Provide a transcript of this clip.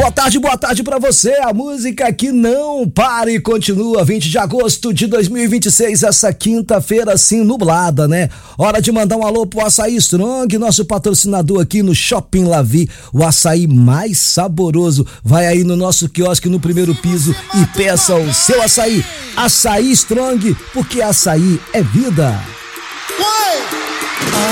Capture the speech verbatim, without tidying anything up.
Boa tarde, boa tarde pra você. A música que não para e continua. vinte de agosto de dois mil e vinte e seis, essa quinta-feira assim nublada, né? Hora de mandar um alô pro Açaí Strong, nosso patrocinador aqui no Shopping Lavi. O açaí mais saboroso. Vai aí no nosso quiosque no primeiro piso e peça o seu açaí. Açaí Strong, porque açaí é vida.